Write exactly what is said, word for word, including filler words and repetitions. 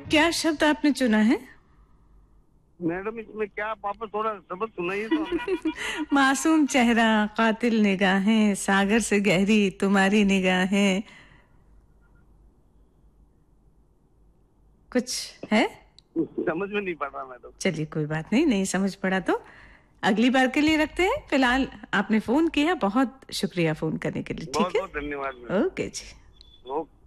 क्या शब्द आपने चुना है? मैडम इसमें क्या, आप वापस थोड़ा शब्द सुनाइए तो हमें। मासूम चेहरा, कातिल निगाहें, सागर से गहरी तुम्हारी निगाहें, कुछ है? समझ में नहीं पड़ रहा मैडम। चलिए कोई बात नहीं, नहीं समझ पड़ा तो अगली बार के लिए रखते हैं। फिलहाल आपने फोन किया, बहुत शुक्रिया फोन करने के लिए। ठीक बहुत है, बहुत धन्यवाद मैडम। ओके जी। ओके।